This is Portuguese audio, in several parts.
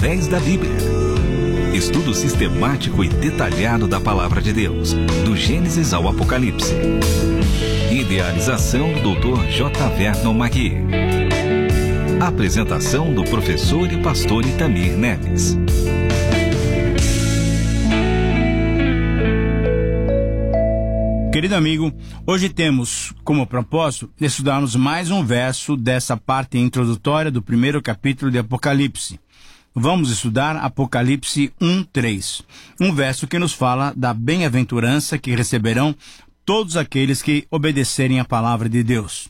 através da Bíblia. Estudo sistemático e detalhado da Palavra de Deus, do Gênesis ao Apocalipse. Idealização do Dr. J. Vernon Magui. Apresentação do professor e pastor Itamir Neves. Querido amigo, hoje temos como propósito estudarmos mais um verso dessa parte introdutória do primeiro capítulo de Apocalipse. Vamos estudar Apocalipse 1:3, um verso que nos fala da bem-aventurança que receberão todos aqueles que obedecerem à palavra de Deus.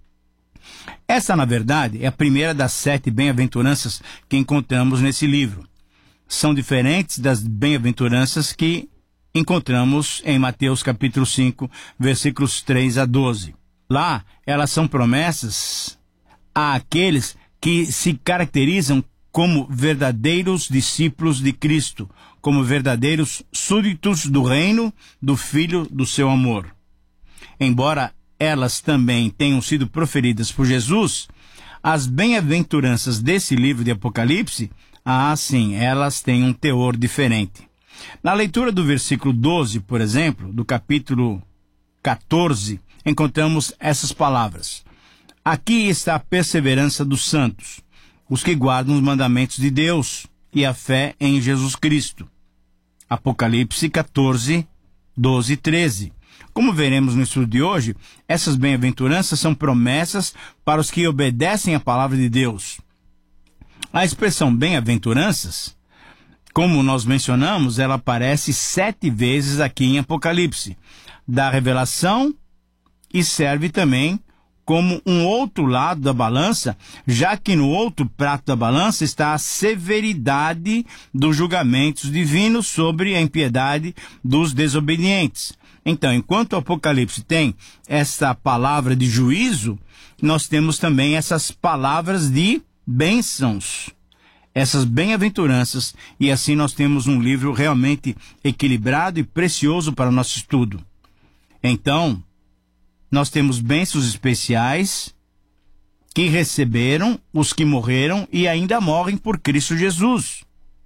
Essa, na verdade, é a primeira das 7 bem-aventuranças que encontramos nesse livro. São diferentes das bem-aventuranças que encontramos em Mateus capítulo 5, versículos 3 a 12. Lá, elas são promessas àqueles que se caracterizam como verdadeiros discípulos de Cristo, como verdadeiros súditos do reino do Filho do seu amor. Embora elas também tenham sido proferidas por Jesus, as bem-aventuranças desse livro de Apocalipse, sim, elas têm um teor diferente. Na leitura do versículo 12, por exemplo, do capítulo 14, encontramos essas palavras. Aqui está a perseverança dos santos, os que guardam os mandamentos de Deus e a fé em Jesus Cristo. Apocalipse 14, 12 e 13. Como veremos no estudo de hoje, essas bem-aventuranças são promessas para os que obedecem à palavra de Deus. A expressão bem-aventuranças, como nós mencionamos, ela aparece 7 vezes aqui em Apocalipse, da revelação, e serve também como um outro lado da balança, já que no outro prato da balança está a severidade dos julgamentos divinos sobre a impiedade dos desobedientes. Então, enquanto o Apocalipse tem essa palavra de juízo, nós temos também essas palavras de bênçãos, essas bem-aventuranças, e assim nós temos um livro realmente equilibrado e precioso para o nosso estudo. Então, nós temos bênçãos especiais que receberam os que morreram e ainda morrem por Cristo Jesus.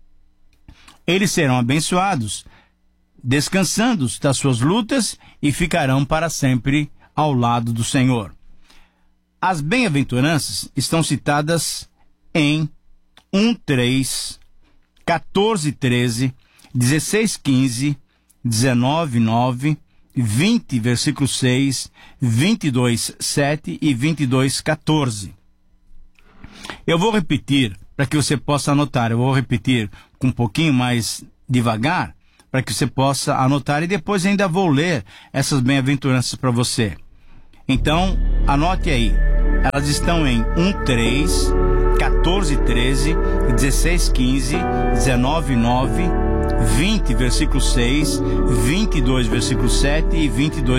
Eles serão abençoados, descansando das suas lutas e ficarão para sempre ao lado do Senhor. As bem-aventuranças estão citadas em 1:3, 14:13, 16:15, 19:9, 20, versículo 6, 22:7 e 22:14. Eu vou repetir para que você possa anotar. Eu vou repetir com um pouquinho mais devagar para que você possa anotar e depois ainda vou ler essas bem-aventuranças para você. Então, anote aí. Elas estão em 1:3, 14:13, 16:15, 19:9, 20, versículo 6, 22, versículo 7 e 22,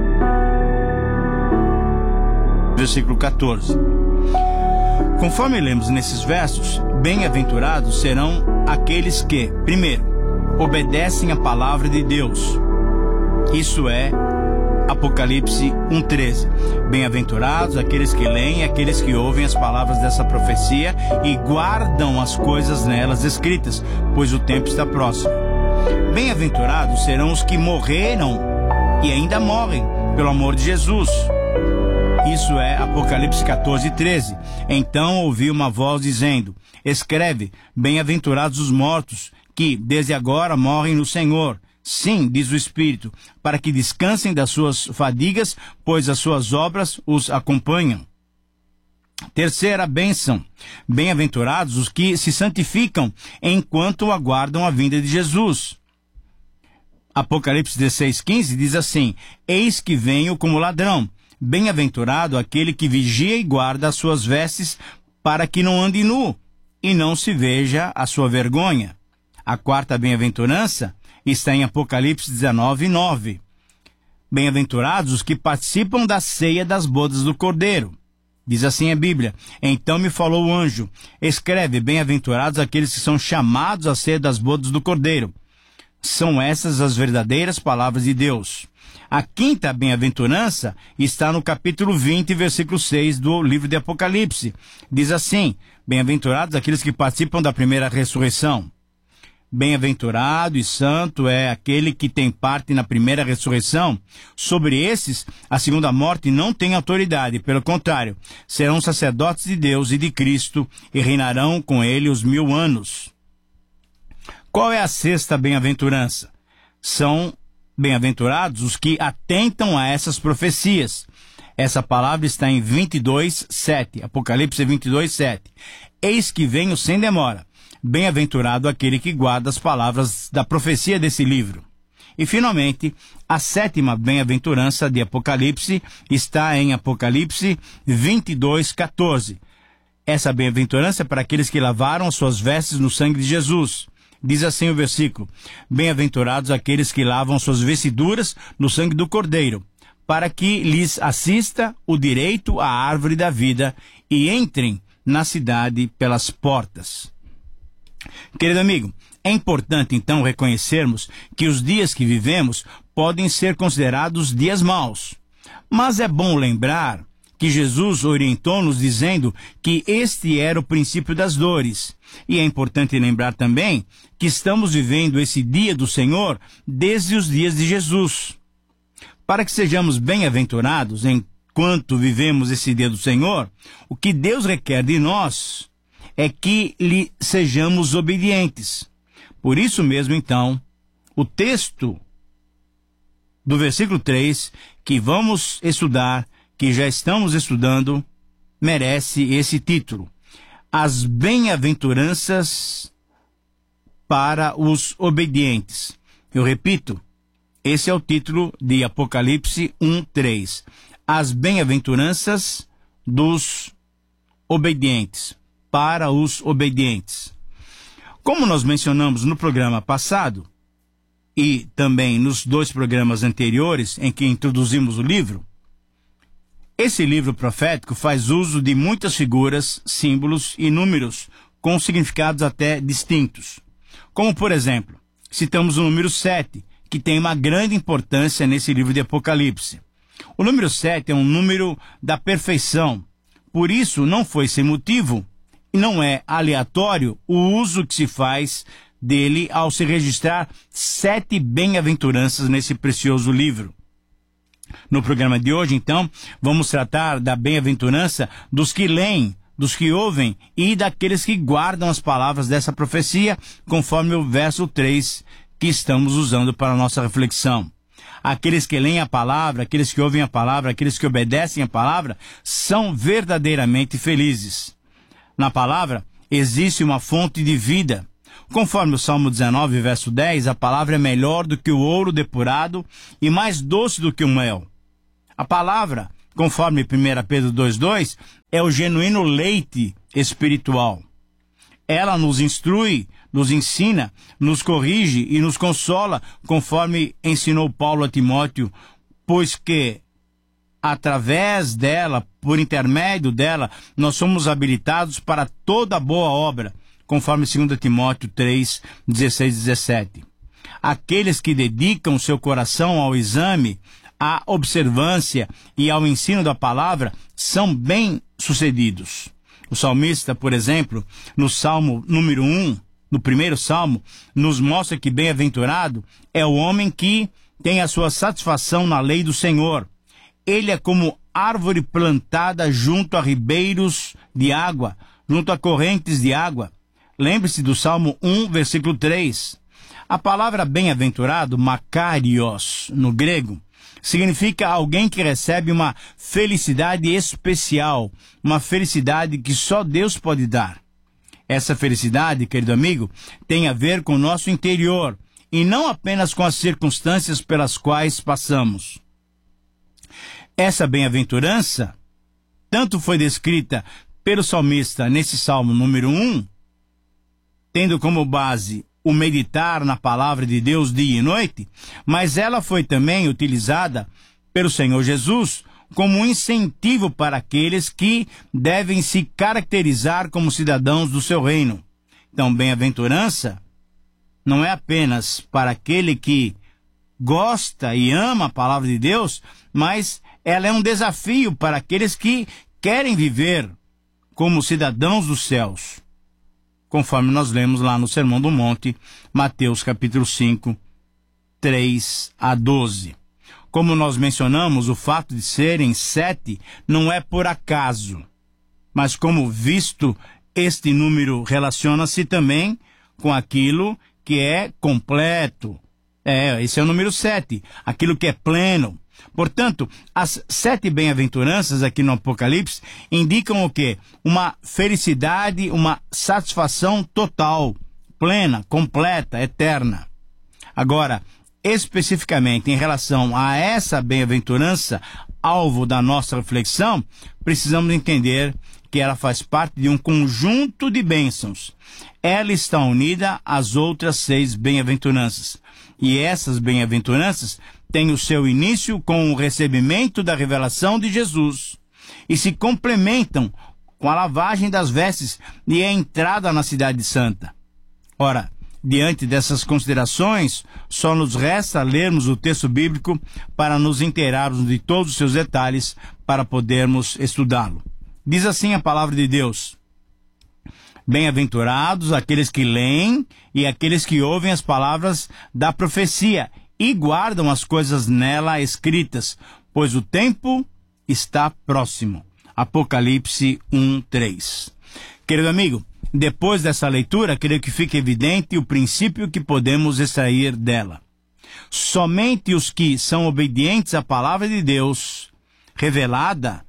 versículo 14. Conforme lemos nesses versos, bem-aventurados serão aqueles que, primeiro, obedecem à palavra de Deus. Isso é Apocalipse 1:13. Bem-aventurados aqueles que leem, aqueles que ouvem as palavras dessa profecia e guardam as coisas nelas escritas, pois o tempo está próximo. Bem-aventurados serão os que morreram e ainda morrem pelo amor de Jesus. Isso é Apocalipse 14:13. Então ouvi uma voz dizendo: escreve, bem-aventurados os mortos, que desde agora morrem no Senhor. Sim, diz o Espírito, para que descansem das suas fadigas, pois as suas obras os acompanham. Terceira bênção: bem-aventurados os que se santificam enquanto aguardam a vinda de Jesus. Apocalipse 16:15 diz assim: eis que venho como ladrão. Bem-aventurado aquele que vigia e guarda as suas vestes, para que não ande nu e não se veja a sua vergonha. A quarta bem-aventurança está em Apocalipse 19:9. Bem-aventurados os que participam da ceia das bodas do Cordeiro. Diz assim a Bíblia: então me falou o anjo, escreve, bem-aventurados aqueles que são chamados à ceia das bodas do Cordeiro. São essas as verdadeiras palavras de Deus. A quinta bem-aventurança está no capítulo 20, versículo 6 do livro de Apocalipse. Diz assim: bem-aventurados aqueles que participam da primeira ressurreição. Bem-aventurado e santo é aquele que tem parte na primeira ressurreição. Sobre esses, a segunda morte não tem autoridade. Pelo contrário, serão sacerdotes de Deus e de Cristo e reinarão com ele os 1000 anos. Qual é a sexta bem-aventurança? São bem-aventurados os que atentam a essas profecias. Essa palavra está em 22:7, Apocalipse 22:7. Eis que venho sem demora. Bem-aventurado aquele que guarda as palavras da profecia desse livro. E, finalmente, a sétima bem-aventurança de Apocalipse está em Apocalipse 22:14. Essa bem-aventurança é para aqueles que lavaram as suas vestes no sangue de Jesus. Diz assim o versículo: bem-aventurados aqueles que lavam suas vestiduras no sangue do Cordeiro, para que lhes assista o direito à árvore da vida e entrem na cidade pelas portas. Querido amigo, é importante então reconhecermos que os dias que vivemos podem ser considerados dias maus. Mas é bom lembrar que Jesus orientou-nos dizendo que este era o princípio das dores. E é importante lembrar também que estamos vivendo esse dia do Senhor desde os dias de Jesus. Para que sejamos bem-aventurados enquanto vivemos esse dia do Senhor, o que Deus requer de nós é que lhe sejamos obedientes. Por isso mesmo, então, o texto do versículo 3, que vamos estudar, que já estamos estudando, merece esse título: As Bem-aventuranças para os Obedientes. Eu repito, esse é o título de Apocalipse 1:3. As Bem-aventuranças dos Obedientes. Para os obedientes. Como nós mencionamos no programa passado, e também nos 2 programas anteriores em que introduzimos o livro, esse livro profético faz uso de muitas figuras, símbolos e números com significados até distintos. Como, por exemplo, citamos o número 7, que tem uma grande importância nesse livro de Apocalipse. O número 7 é um número da perfeição. Por isso, não foi sem motivo e não é aleatório o uso que se faz dele ao se registrar 7 bem-aventuranças nesse precioso livro. No programa de hoje, então, vamos tratar da bem-aventurança dos que leem, dos que ouvem e daqueles que guardam as palavras dessa profecia, conforme o verso 3 que estamos usando para a nossa reflexão. Aqueles que leem a palavra, aqueles que ouvem a palavra, aqueles que obedecem a palavra, são verdadeiramente felizes. Na palavra, existe uma fonte de vida. Conforme o Salmo 19, verso 10, a palavra é melhor do que o ouro depurado e mais doce do que o mel. A palavra, conforme 1 Pedro 2,2, é o genuíno leite espiritual. Ela nos instrui, nos ensina, nos corrige e nos consola, conforme ensinou Paulo a Timóteo, pois que através dela, por intermédio dela, nós somos habilitados para toda boa obra, conforme 2 Timóteo 3, 16 e 17. Aqueles que dedicam seu coração ao exame, à observância e ao ensino da palavra são bem-sucedidos. O salmista, por exemplo, no Salmo número 1, no primeiro Salmo, nos mostra que bem-aventurado é o homem que tem a sua satisfação na lei do Senhor. Ele é como árvore plantada junto a ribeiros de água, junto a correntes de água. Lembre-se do Salmo 1, versículo 3. A palavra bem-aventurado, makarios, no grego, significa alguém que recebe uma felicidade especial, uma felicidade que só Deus pode dar. Essa felicidade, querido amigo, tem a ver com o nosso interior e não apenas com as circunstâncias pelas quais passamos. Essa bem-aventurança tanto foi descrita pelo salmista nesse Salmo número 1, tendo como base o meditar na palavra de Deus dia e noite, mas ela foi também utilizada pelo Senhor Jesus como um incentivo para aqueles que devem se caracterizar como cidadãos do seu reino. Então, bem-aventurança não é apenas para aquele que gosta e ama a palavra de Deus, mas ela é um desafio para aqueles que querem viver como cidadãos dos céus, conforme nós lemos lá no Sermão do Monte, Mateus capítulo 5, 3 a 12. Como nós mencionamos, o fato de serem 7 não é por acaso, mas como visto, este número relaciona-se também com aquilo que é completo. Esse é o número 7, aquilo que é pleno. Portanto, as 7 bem-aventuranças aqui no Apocalipse indicam o quê? Uma felicidade, uma satisfação total, plena, completa, eterna. Agora, especificamente em relação a essa bem-aventurança, alvo da nossa reflexão, precisamos entender que ela faz parte de um conjunto de bênçãos. Ela está unida às outras 6 bem-aventuranças. E essas bem-aventuranças têm o seu início com o recebimento da revelação de Jesus e se complementam com a lavagem das vestes e a entrada na cidade santa. Ora, diante dessas considerações, só nos resta lermos o texto bíblico para nos inteirarmos de todos os seus detalhes para podermos estudá-lo. Diz assim a palavra de Deus: bem-aventurados aqueles que leem e aqueles que ouvem as palavras da profecia e guardam as coisas nela escritas, pois o tempo está próximo. Apocalipse 1:3. Querido amigo, depois dessa leitura, creio que fica evidente o princípio que podemos extrair dela. Somente os que são obedientes à palavra de Deus revelada,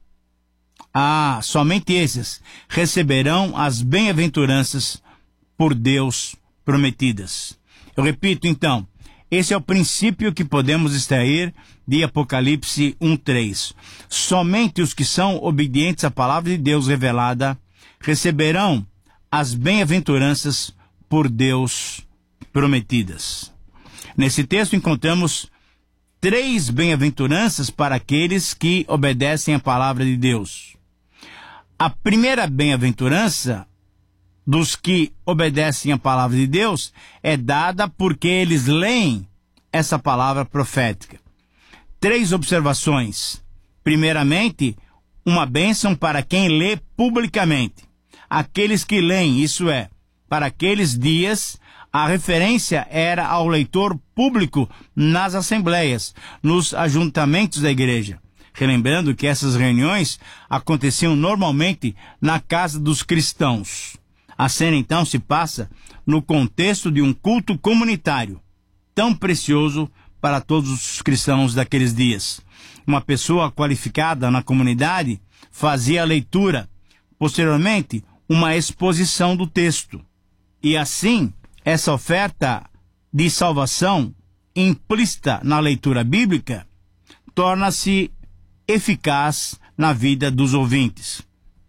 somente esses receberão as bem-aventuranças por Deus prometidas. Eu repito então, esse é o princípio que podemos extrair de Apocalipse 1:3. Somente os que são obedientes à palavra de Deus revelada receberão as bem-aventuranças por Deus prometidas. Nesse texto encontramos 3 bem-aventuranças para aqueles que obedecem à palavra de Deus. A primeira bem-aventurança dos que obedecem à palavra de Deus é dada porque eles leem essa palavra profética. 3 observações. Primeiramente, uma bênção para quem lê publicamente. Aqueles que leem, isso é, para aqueles dias, a referência era ao leitor público nas assembleias, nos ajuntamentos da igreja. Relembrando que essas reuniões aconteciam normalmente na casa dos cristãos. A cena então se passa no contexto de um culto comunitário, tão precioso para todos os cristãos daqueles dias. Uma pessoa qualificada na comunidade fazia a leitura, posteriormente uma exposição do texto. E assim, essa oferta de salvação implícita na leitura bíblica torna-se eficaz na vida dos ouvintes.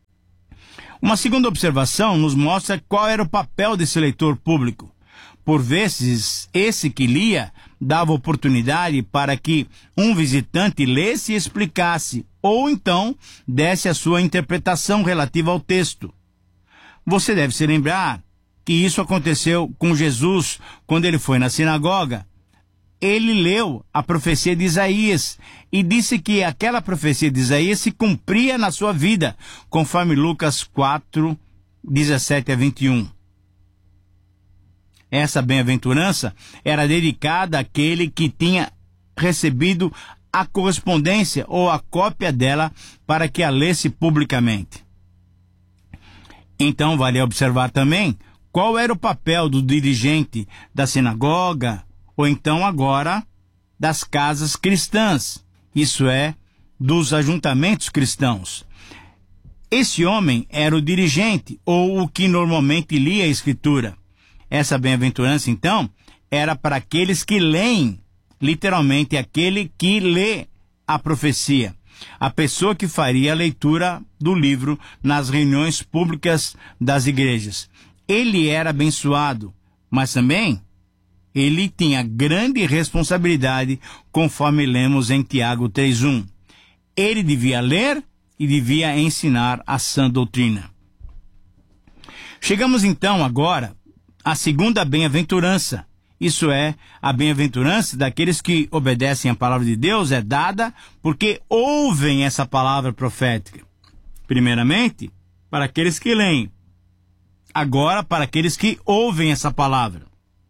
Uma segunda observação nos mostra qual era o papel desse leitor público. Por vezes, esse que lia dava oportunidade para que um visitante lesse e explicasse, ou então desse a sua interpretação relativa ao texto. Você deve se lembrar que isso aconteceu com Jesus quando ele foi na sinagoga. Ele leu a profecia de Isaías e disse que aquela profecia de Isaías se cumpria na sua vida, conforme Lucas 4, 17 a 21. Essa bem-aventurança era dedicada àquele que tinha recebido a correspondência ou a cópia dela para que a lesse publicamente. Então, vale observar também qual era o papel do dirigente da sinagoga, ou então agora das casas cristãs, isso é, dos ajuntamentos cristãos. Esse homem era o dirigente, ou o que normalmente lia a Escritura. Essa bem-aventurança, então, era para aqueles que leem, literalmente aquele que lê a profecia. A pessoa que faria a leitura do livro nas reuniões públicas das igrejas. Ele era abençoado, mas também ele tinha grande responsabilidade, conforme lemos em Tiago 3:1. Ele devia ler e devia ensinar a sã doutrina. Chegamos então agora à segunda bem-aventurança, Isso é, a bem-aventurança daqueles que obedecem à palavra de Deus é dada porque ouvem essa palavra profética. Primeiramente, para aqueles que leem. Agora, para aqueles que ouvem essa palavra.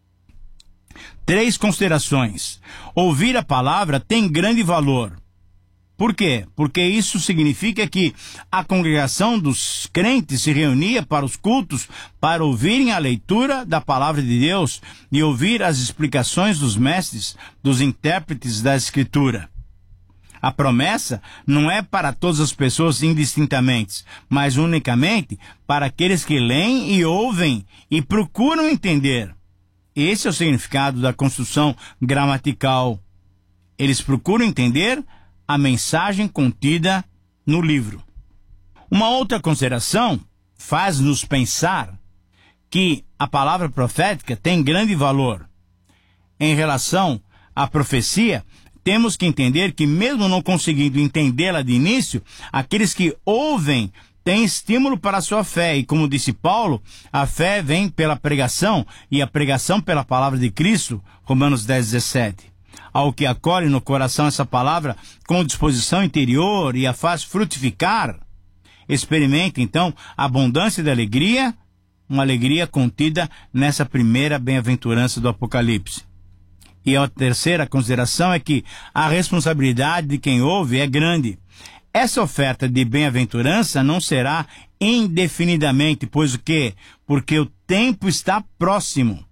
3 considerações. Ouvir a palavra tem grande valor. Por quê? Porque isso significa que a congregação dos crentes se reunia para os cultos para ouvirem a leitura da palavra de Deus e ouvir as explicações dos mestres, dos intérpretes da Escritura. A promessa não é para todas as pessoas indistintamente, mas unicamente para aqueles que leem e ouvem e procuram entender. Esse é o significado da construção gramatical. Eles procuram entender a mensagem contida no livro. Uma outra consideração faz-nos pensar que a palavra profética tem grande valor. Em relação à profecia, temos que entender que, mesmo não conseguindo entendê-la de início, aqueles que ouvem têm estímulo para a sua fé. E como disse Paulo, a fé vem pela pregação e a pregação pela palavra de Cristo, Romanos 10:17. Ao que acolhe no coração essa palavra com disposição interior e a faz frutificar, experimenta então a abundância de alegria, uma alegria contida nessa primeira bem-aventurança do Apocalipse. E a terceira consideração é que a responsabilidade de quem ouve é grande. Essa oferta de bem-aventurança não será indefinidamente, pois o quê? Porque o tempo está próximo.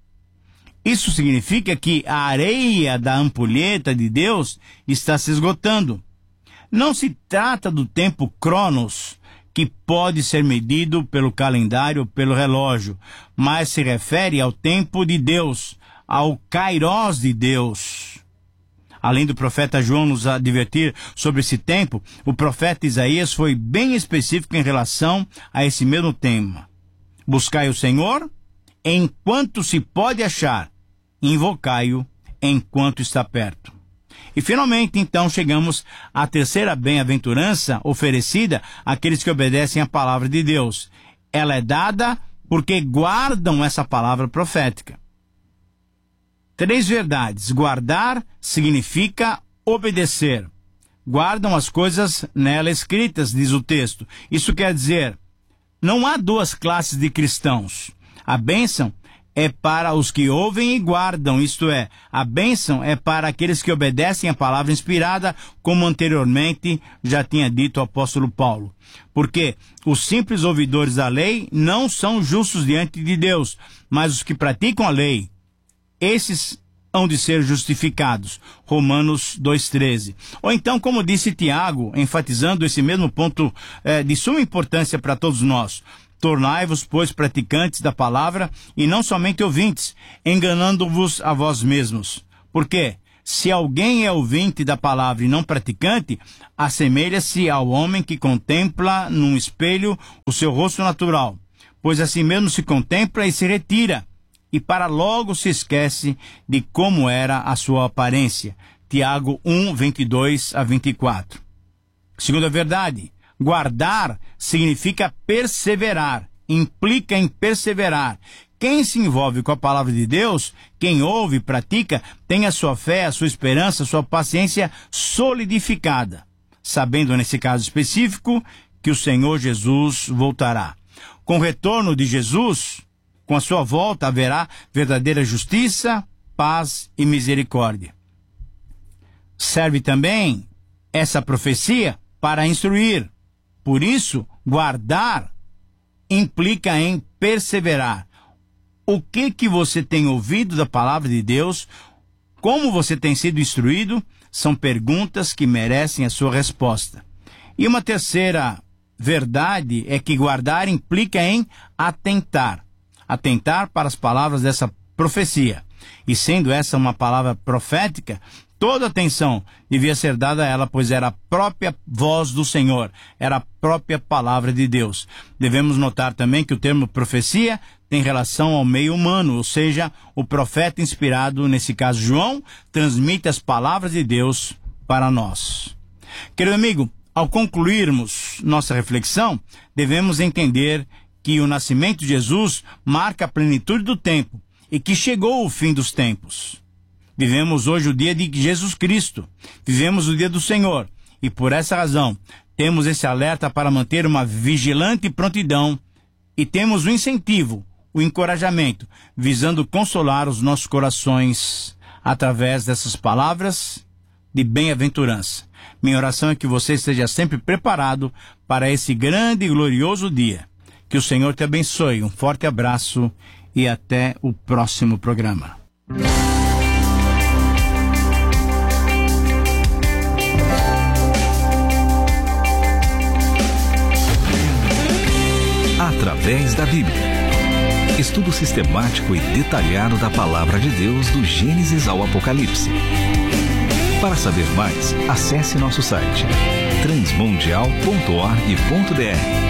Isso significa que a areia da ampulheta de Deus está se esgotando. Não se trata do tempo Cronos, que pode ser medido pelo calendário ou pelo relógio, mas se refere ao tempo de Deus, ao Kairos de Deus. Além do profeta João nos advertir sobre esse tempo, o profeta Isaías foi bem específico em relação a esse mesmo tema. Buscai o Senhor enquanto se pode achar, invocai-o enquanto está perto. E finalmente, então, chegamos à terceira bem-aventurança oferecida àqueles que obedecem à palavra de Deus. Ela é dada porque guardam essa palavra profética. 3 verdades. Guardar significa obedecer. Guardam as coisas nela escritas, diz o texto. Isso quer dizer, não há 2 classes de cristãos. A bênção é para os que ouvem e guardam, isto é, a bênção é para aqueles que obedecem a palavra inspirada, como anteriormente já tinha dito o apóstolo Paulo. Porque os simples ouvidores da lei não são justos diante de Deus, mas os que praticam a lei, esses hão de ser justificados. Romanos 2,13. Ou então, como disse Tiago, enfatizando esse mesmo ponto de suma importância para todos nós, tornai-vos, pois, praticantes da palavra e não somente ouvintes, enganando-vos a vós mesmos. Porque, se alguém é ouvinte da palavra e não praticante, assemelha-se ao homem que contempla num espelho o seu rosto natural, pois assim mesmo se contempla e se retira, e para logo se esquece de como era a sua aparência. Tiago 1, 22 a 24. Segunda verdade, guardar significa perseverar, implica em perseverar. Quem se envolve com a palavra de Deus, quem ouve e pratica, tem a sua fé, a sua esperança, a sua paciência solidificada, sabendo nesse caso específico que o Senhor Jesus voltará. Com o retorno de Jesus, com a sua volta haverá verdadeira justiça, paz e misericórdia. Serve também essa profecia para instruir. Por isso, guardar implica em perseverar. O que você tem ouvido da palavra de Deus, como você tem sido instruído, são perguntas que merecem a sua resposta. E uma terceira verdade é que guardar implica em atentar. Atentar para as palavras dessa profecia. E sendo essa uma palavra profética, toda atenção devia ser dada a ela, pois era a própria voz do Senhor, era a própria palavra de Deus. Devemos notar também que o termo profecia tem relação ao meio humano, ou seja, o profeta inspirado, nesse caso João, transmite as palavras de Deus para nós. Querido amigo, ao concluirmos nossa reflexão, devemos entender que o nascimento de Jesus marca a plenitude do tempo e que chegou o fim dos tempos. Vivemos hoje o dia de Jesus Cristo, vivemos o dia do Senhor, e por essa razão temos esse alerta para manter uma vigilante prontidão e temos o incentivo, o encorajamento, visando consolar os nossos corações através dessas palavras de bem-aventurança. Minha oração é que você esteja sempre preparado para esse grande e glorioso dia. Que o Senhor te abençoe. Um forte abraço e até o próximo programa. Através da Bíblia. Estudo sistemático e detalhado da Palavra de Deus do Gênesis ao Apocalipse. Para saber mais, acesse nosso site transmundial.org.br